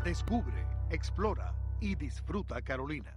Descubre, explora y disfruta Carolina.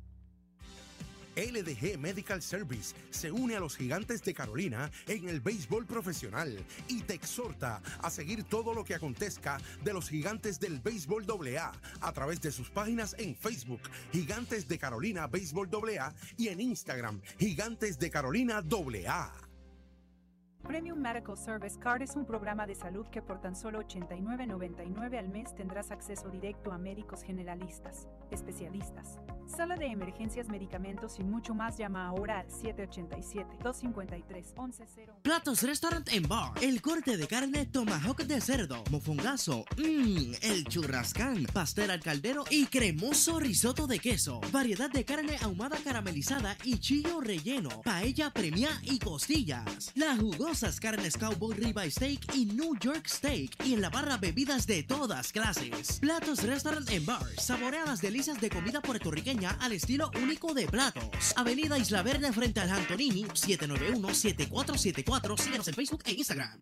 LDG Medical Service se une a los Gigantes de Carolina en el béisbol profesional y te exhorta a seguir todo lo que acontezca de los Gigantes del Béisbol AA a través de sus páginas en Facebook, Gigantes de Carolina Béisbol AA, y en Instagram, Gigantes de Carolina AA. Premium Medical Service Card es un programa de salud que por tan solo $89.99 al mes tendrás acceso directo a médicos generalistas, especialistas, sala de emergencias, medicamentos y mucho más. Llama ahora al 787-253-1101. Platos Restaurant and Bar. El corte de carne tomahawk de cerdo, mofongazo, el churrascán, pastel al caldero y cremoso risotto de queso. Variedad de carne ahumada caramelizada y chillo relleno, paella premia y costillas. Las jugosas carnes Cowboy Ribeye Steak y New York Steak. Y en la barra bebidas de todas clases. Platos Restaurant and Bar. Saborea las delicias de comida puertorriqueña al estilo único de Platos. Avenida Isla Verde frente al Antonini, 791-7474. Síguenos en Facebook e Instagram.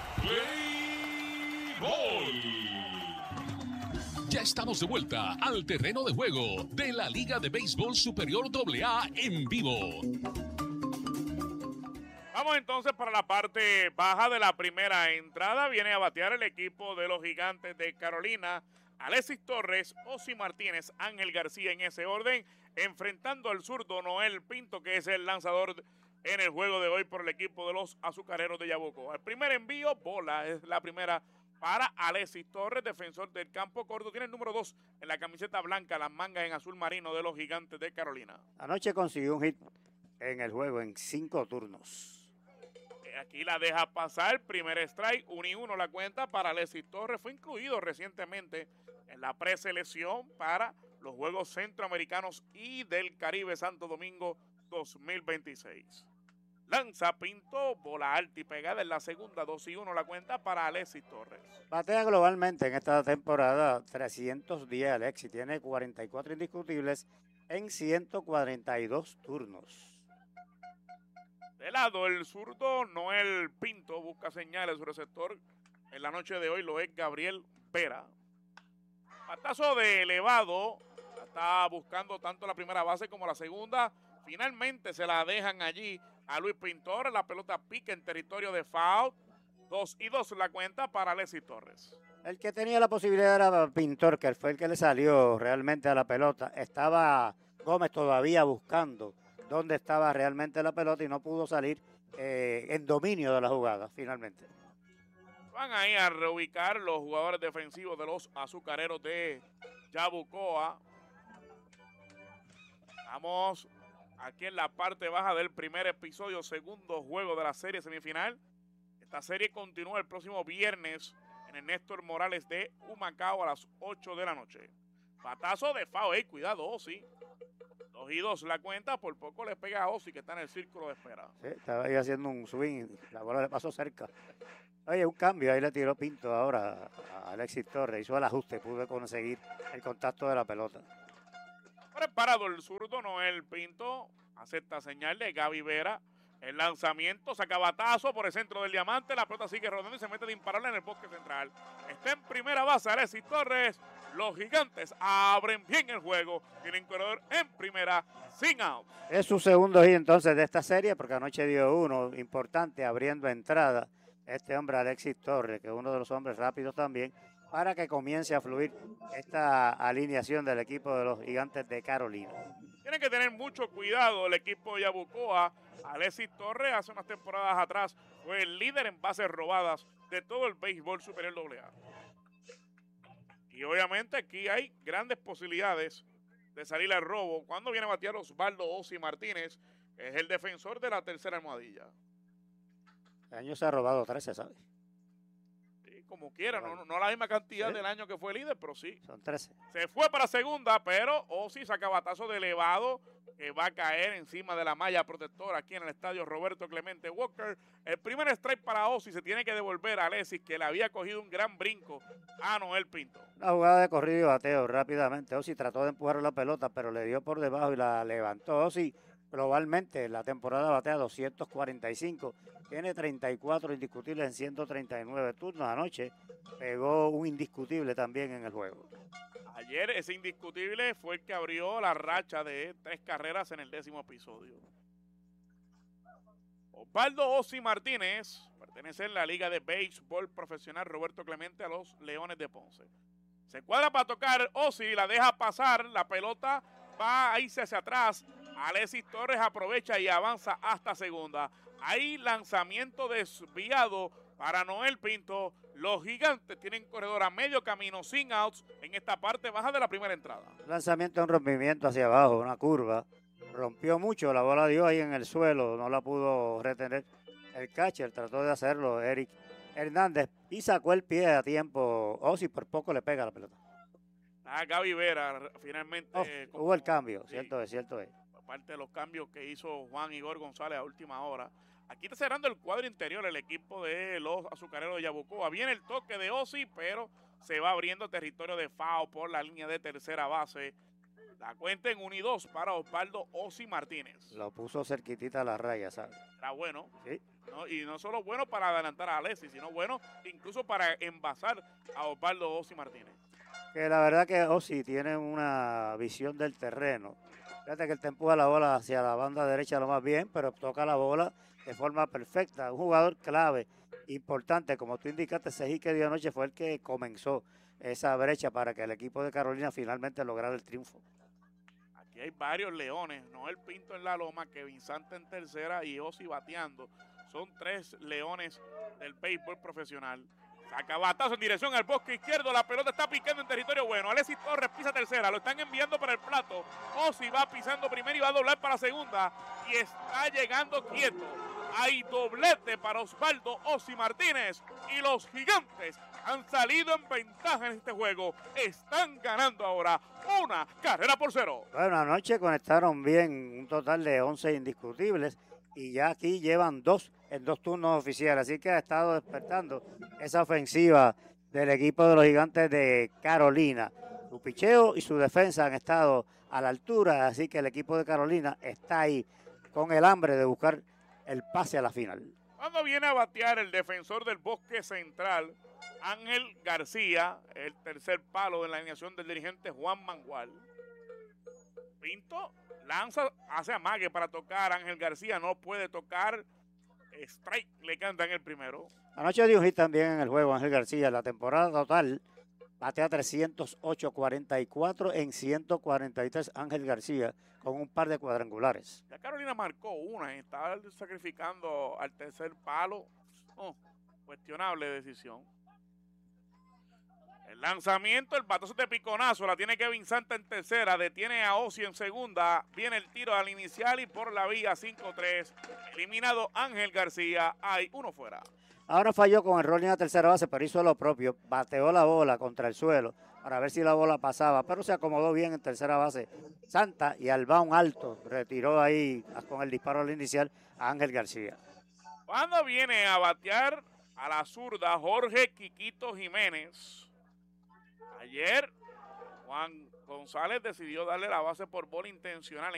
Play Ball. Ya estamos de vuelta al terreno de juego de la Liga de Béisbol Superior AA en vivo. Vamos entonces para la parte baja de la primera entrada. Viene a batear el equipo de los Gigantes de Carolina. Alexis Torres, Osi Martínez, Ángel García en ese orden, enfrentando al zurdo Noel Pinto, que es el lanzador en el juego de hoy por el equipo de los Azucareros de Yabucoa. El primer envío, bola, es la primera para Alexis Torres, defensor del campo corto. Tiene el número 2 en la camiseta blanca, las mangas en azul marino de los Gigantes de Carolina. Anoche consiguió un hit en el juego en 5 turnos. Aquí la deja pasar, primer strike, 1-1 la cuenta para Alexis Torres. Fue incluido recientemente en la preselección para los Juegos Centroamericanos y del Caribe Santo Domingo 2026. Lanza Pinto, bola alta y pegada en la segunda, 2-1 la cuenta para Alexis Torres. Batea globalmente en esta temporada 310 Alexis, tiene 44 indiscutibles en 142 turnos. De lado, el zurdo Noel Pinto busca señales. Su receptor en la noche de hoy lo es Gabriel Vera. Patazo de elevado. Está buscando tanto la primera base como la segunda. Finalmente se la dejan allí a Luis Pintor. La pelota pica en territorio de foul. 2-2 la cuenta para Alexis Torres. El que tenía la posibilidad era Pintor, que fue el que le salió realmente a la pelota. Estaba Gómez todavía buscando dónde estaba realmente la pelota y no pudo salir en dominio de la jugada finalmente. Van ahí a reubicar los jugadores defensivos de los Azucareros de Yabucoa. Estamos aquí en la parte baja del primer episodio, segundo juego de la serie semifinal. Esta serie continúa el próximo viernes en el Néstor Morales de Humacao a las 8 de la noche. Patazo de foul, cuidado, Osi. 2-2 la cuenta, por poco le pega a Osi, que está en el círculo de espera. Sí, estaba ahí haciendo un swing, la bola le pasó cerca. Oye, un cambio, ahí le tiró Pinto ahora a Alexis Torres, hizo el ajuste, pudo conseguir el contacto de la pelota. Preparado el zurdo Noel Pinto, acepta señal de Gaby Vera. El lanzamiento, saca batazo por el centro del diamante, la pelota sigue rodando y se mete de imparable en el bosque central. Está en primera base Alexis Torres. Los Gigantes abren bien el juego. Tienen corredor en primera, sin out. Es su segundo hit entonces de esta serie, porque anoche dio uno importante abriendo entrada. Este hombre Alexis Torres, que es uno de los hombres rápidos también, para que comience a fluir esta alineación del equipo de los Gigantes de Carolina. Tienen que tener mucho cuidado el equipo de Yabucoa. Alexis Torres hace unas temporadas atrás fue el líder en bases robadas de todo el béisbol superior AA. Y obviamente aquí hay grandes posibilidades de salir al robo. Cuando viene a batear Osvaldo Osi Martínez, es el defensor de la tercera almohadilla. El año se ha robado 13, ¿sabes? Sí, como quiera, no la misma cantidad del año que fue líder, pero sí. Son 13. Se fue para segunda, pero Osi saca batazo de elevado que va a caer encima de la malla protectora aquí en el estadio Roberto Clemente Walker. El primer strike para Osi, se tiene que devolver a Alexis, que le había cogido un gran brinco a Noel Pinto. Una jugada de corrido y bateo rápidamente. Osi trató de empujar la pelota, pero le dio por debajo y la levantó. Osi globalmente la temporada batea 245. Tiene 34 indiscutibles en 139 turnos. Anoche pegó un indiscutible también en el juego. Ayer ese indiscutible fue el que abrió la racha de 3 carreras en el 10º episodio. Osvaldo Osi Martínez pertenece en la Liga de Béisbol Profesional Roberto Clemente a los Leones de Ponce. Se cuadra para tocar, Osi la deja pasar, la pelota va a irse hacia atrás. Alexis Torres aprovecha y avanza hasta segunda. Hay lanzamiento desviado para Noel Pinto. Los Gigantes tienen corredor a medio camino, sin outs, en esta parte baja de la primera entrada. Lanzamiento, un rompimiento hacia abajo, una curva. Rompió mucho, la bola dio ahí en el suelo, no la pudo retener el catcher, trató de hacerlo Eric Hernández y sacó el pie a tiempo. Osi por poco le pega la pelota. Gaby Vera finalmente. Hubo el cambio, sí, cierto es. Aparte de los cambios que hizo Juan Igor González a última hora. Aquí está cerrando el cuadro interior el equipo de los Azucareros de Yabucoa. Viene el toque de Osi, pero se va abriendo territorio de foul por la línea de tercera base. La cuenta en 1 y 2 para Osvaldo Osi Martínez. Lo puso cerquitita a la raya, ¿sabes? Era bueno. Sí. ¿No? Y no solo bueno para adelantar a Alexis, sino bueno incluso para envasar a Osvaldo Osi Martínez. Que la verdad que Osi tiene una visión del terreno. Fíjate que él te empuja la bola hacia la banda derecha lo más bien, pero toca la bola de forma perfecta. Un jugador clave, importante, como tú indicaste, ese hit que dio anoche fue el que comenzó esa brecha para que el equipo de Carolina finalmente lograra el triunfo. Aquí hay varios leones, Noel Pinto en la loma, Kevin Santa en tercera y Osi bateando. Son 3 leones del béisbol profesional. Saca batazo en dirección al bosque izquierdo, la pelota está picando en territorio bueno. Alexis Torres pisa tercera, lo están enviando para el plato. Osi va pisando primero y va a doblar para segunda y está llegando quieto. Hay doblete para Osvaldo Osi Martínez y los Gigantes han salido en ventaja en este juego. Están ganando ahora 1-0. Bueno, anoche conectaron bien un total de 11 indiscutibles y ya aquí llevan 2 en 2 turnos oficiales. Así que ha estado despertando esa ofensiva del equipo de los Gigantes de Carolina. Su picheo y su defensa han estado a la altura, así que el equipo de Carolina está ahí con el hambre de buscar el pase a la final. Cuando viene a batear el defensor del Bosque Central, Ángel García, el tercer palo de la alineación del dirigente Juan Mangual. Pinto lanza, hace amague para tocar. Ángel García no puede tocar. Strike le canta en el primero. Anoche dio un hit también en el juego Ángel García. La temporada total batea 308-44 en 143 Ángel García con un par de cuadrangulares. Ya Carolina marcó una, estaba sacrificando al tercer palo. Cuestionable decisión. El lanzamiento, el batazo de piconazo, la tiene Kevin Santa en tercera, detiene a Osi en segunda, viene el tiro al inicial y por la vía 5-3, eliminado Ángel García, hay 1 fuera. Ahora falló con el rolling a tercera base, pero hizo lo propio, bateó la bola contra el suelo para ver si la bola pasaba, pero se acomodó bien en tercera base Santa y al bound alto retiró ahí con el disparo al inicial a Ángel García. Cuando viene a batear a la zurda Jorge Quiquito Jiménez. Ayer Juan González decidió darle la base por bola intencional